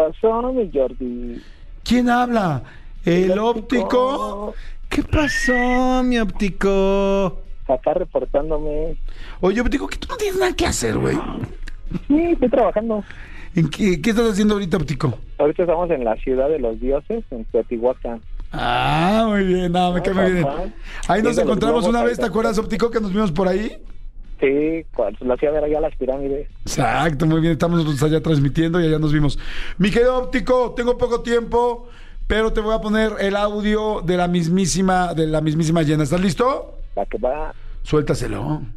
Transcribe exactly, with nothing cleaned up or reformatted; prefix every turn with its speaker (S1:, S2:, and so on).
S1: pasó, mi Jordi?
S2: ¿Quién habla? ¿El,
S1: El
S2: óptico?
S1: óptico.
S2: ¿Qué pasó, mi óptico?
S1: Acá reportándome.
S2: Oye, óptico, que tú no tienes nada que hacer, güey.
S1: Sí, estoy trabajando.
S2: ¿En qué, qué estás haciendo ahorita, óptico?
S1: Ahorita estamos en la ciudad de los dioses, en Teotihuacán.
S2: Ah, muy bien, no, me
S1: Ah,
S2: cae muy bien.
S1: papá.
S2: Ahí nos
S1: Viendo los
S2: encontramos
S1: globos
S2: una
S1: ahí
S2: vez, ¿te
S1: de-
S2: acuerdas, óptico, que nos vimos por ahí?
S1: Sí, cuando la hacía ver allá las pirámides.
S2: Exacto, muy bien, estamos nosotros allá transmitiendo y allá nos vimos. Mi querido óptico, tengo poco tiempo, pero te voy a poner el audio de la mismísima, de la mismísima Jenna. ¿Estás listo?
S1: La que va.
S2: Suéltaselo.